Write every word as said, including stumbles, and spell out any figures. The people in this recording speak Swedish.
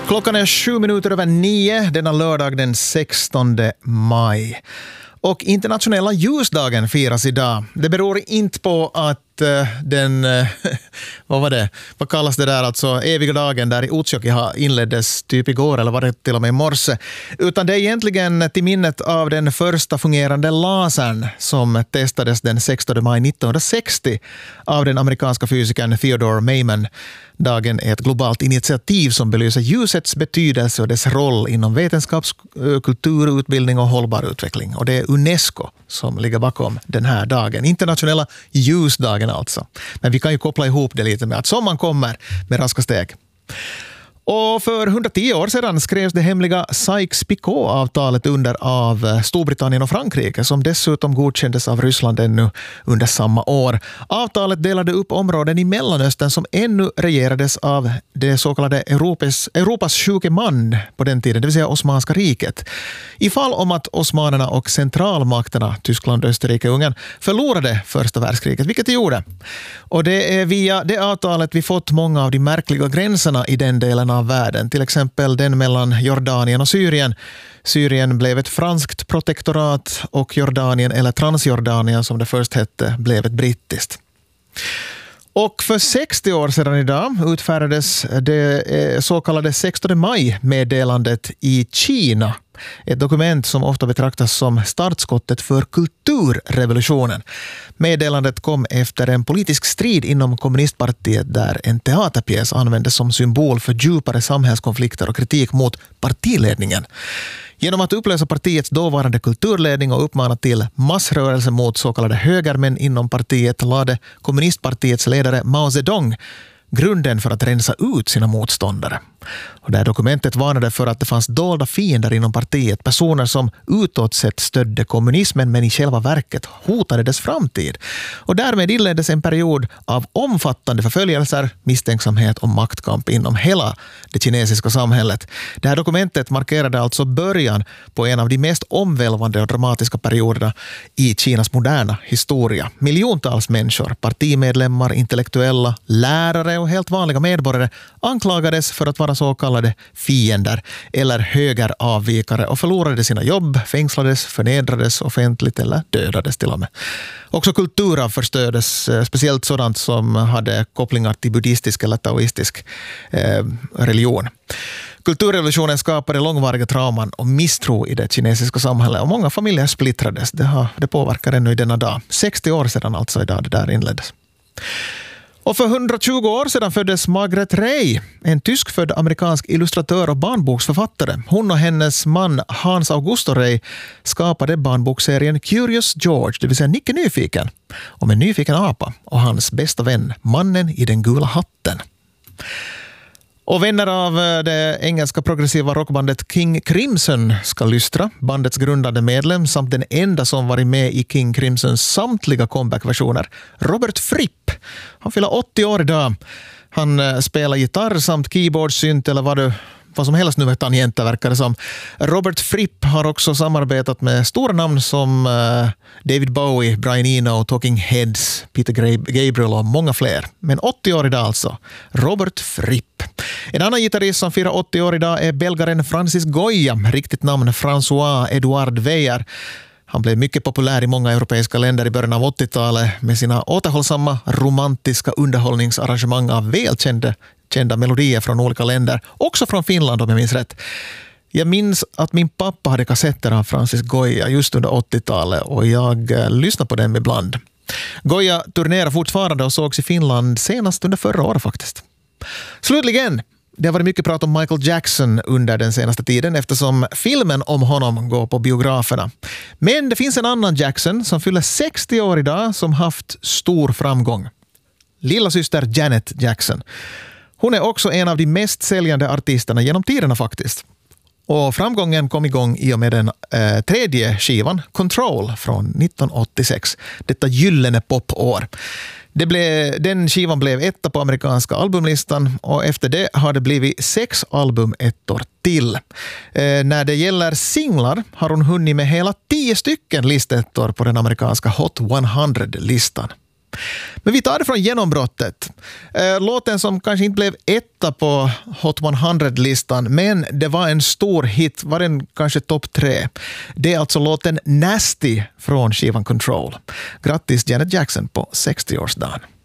Klockan är sju minuter över nio denna lördag den sextonde maj. Och internationella ljusdagen firas idag. Det beror inte på att uh, den, uh, vad var det, vad kallas det där, alltså eviga dagen där i Utsjoki inleddes typ igår eller var det till och med i morse. Utan det är egentligen till minnet av den första fungerande lasern som testades den sextonde maj nittonhundrasextio av den amerikanska fysikern Theodore Maiman. Dagen är ett globalt initiativ som belyser ljusets betydelse och dess roll inom vetenskaps-, kultur, utbildning och hållbar utveckling. Och det är UNESCO som ligger bakom den här dagen. Internationella ljusdagen alltså. Men vi kan ju koppla ihop det lite med att sommaren kommer med raska steg. Och för hundratio år sedan skrevs det hemliga Sykes-Picot-avtalet under av Storbritannien och Frankrike som dessutom godkändes av Ryssland ännu under samma år. Avtalet delade upp områden i Mellanöstern som ännu regerades av det så kallade Europas, Europas sjuke man på den tiden, det vill säga Osmanska riket. I fall om att osmanerna och centralmakterna, Tyskland, Österrike och Ungern, förlorade första världskriget, vilket de gjorde. Och det är via det avtalet vi fått många av de märkliga gränserna i den delen av världen. Till exempel den mellan Jordanien och Syrien. Syrien blev ett franskt protektorat och Jordanien, eller Transjordanien som det först hette, blev ett brittiskt. Och för sextio år sedan idag utfärdades det så kallade sextonde maj-meddelandet i Kina. Ett dokument som ofta betraktas som startskottet för kulturrevolutionen. Meddelandet kom efter en politisk strid inom kommunistpartiet där en teaterpjäs användes som symbol för djupare samhällskonflikter och kritik mot partiledningen. Genom att upplösa partiets dåvarande kulturledning och uppmana till massrörelse mot så kallade högermän inom partiet lade kommunistpartiets ledare Mao Zedong grunden för att rensa ut sina motståndare. Och det här dokumentet varnade för att det fanns dolda fiender inom partiet, personer som utåt sett stödde kommunismen men i själva verket hotade dess framtid. Och därmed inleddes en period av omfattande förföljelser, misstänksamhet och maktkamp inom hela det kinesiska samhället. Det här dokumentet markerade alltså början på en av de mest omvälvande och dramatiska perioderna i Kinas moderna historia. Miljontals människor, partimedlemmar, intellektuella, lärare och helt vanliga medborgare anklagades för att vara så kallade fiender eller högeravvikare och förlorade sina jobb, fängslades, förnedrades offentligt eller dödades till och med. Också kulturer förstördes, speciellt sådant som hade kopplingar till buddhistisk eller taoistisk eh, religion. Kulturrevolutionen skapade långvariga trauman och misstro i det kinesiska samhället och många familjer splittrades. Det, har, det påverkar ännu i denna dag. sextio år sedan alltså idag det där inleddes. Och för hundratjugo år sedan föddes Margaret Rey, en tyskfödd amerikansk illustratör och barnboksförfattare. Hon och hennes man Hans Augusto Rey skapade barnbokserien Curious George, det vill säga Nicke Nyfiken, om en nyfiken apa och hans bästa vän, mannen i den gula hatten. Och vänner av det engelska progressiva rockbandet King Crimson ska lystra. Bandets grundande medlem samt den enda som varit med i King Crimsons samtliga comeback-versioner, Robert Fripp. Han fyller åttio år idag. Han spelar gitarr samt keyboard, synt eller vad, du, vad som helst nu med tangenter verkar det som. Robert Fripp har också samarbetat med stora namn som uh, David Bowie, Brian Eno, Talking Heads, Peter Gabriel och många fler. Men åttio år idag alltså, Robert Fripp. En annan gitarrist som firar åttio år idag är belgaren Francis Goya, riktigt namn François Edouard Weyer. Han blev mycket populär i många europeiska länder i början av åttiotalet med sina återhållsamma romantiska underhållningsarrangemang av välkända kända melodier från olika länder, också från Finland om jag minns rätt. Jag minns att min pappa hade kassetter av Francis Goya just under åttiotalet och jag eh, lyssnade på dem ibland. Goya turnerar fortfarande och sågs i Finland senast under förra året faktiskt. Slutligen, det har varit mycket prat om Michael Jackson under den senaste tiden eftersom filmen om honom går på biograferna. Men det finns en annan Jackson som fyller sextio år idag som haft stor framgång. Lilla syster Janet Jackson. Hon är också en av de mest säljande artisterna genom tiderna faktiskt. Och framgången kom igång i och med den eh, tredje skivan, Control, från nittonhundraåttiosex. Detta gyllene popår. Det blev, den skivan blev etta på amerikanska albumlistan och efter det har det blivit sex album ettor till. Eh, när det gäller singlar har hon hunnit med hela tio stycken listettor på den amerikanska Hot hundra-listan. Men vi tar det från genombrottet. Låten som kanske inte blev etta på Hot hundra-listan, men det var en stor hit, var den kanske topp tre. Det är alltså låten Nasty från skivan Control. Grattis Janet Jackson på sextioårsdagen.